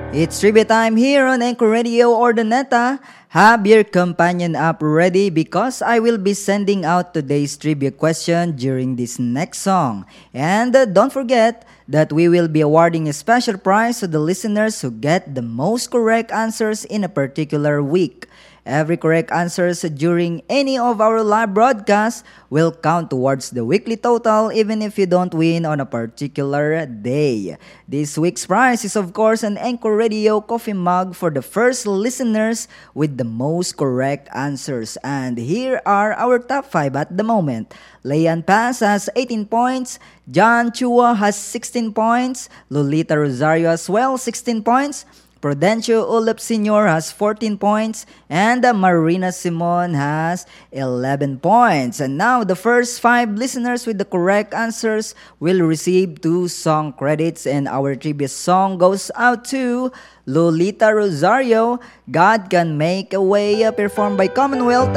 It's trivia time here on Anchor Radio Ordoneta. Have your companion app ready because I will be sending out today's trivia question during this next song. And don't forget that we will be awarding a special prize to the listeners who get the most correct answers in a particular week. Every correct answers during any of our live broadcasts will count towards the weekly total even if you don't win on a particular day. This week's prize is of course an Anchor Radio coffee mug for the first listeners with the most correct answers. And here are our top 5 at the moment. Leon Paz has 18 points, John Chua has 16 points, Lolita Rosario as well 16 points, Prudencio Ulep Sr. has 14 points and Marina Simon has 11 points. And now the first 5 listeners with the correct answers will receive 2 song credits, and our trivia song goes out to Lolita Rosario, God Can Make a Way, performed by Commonwealth.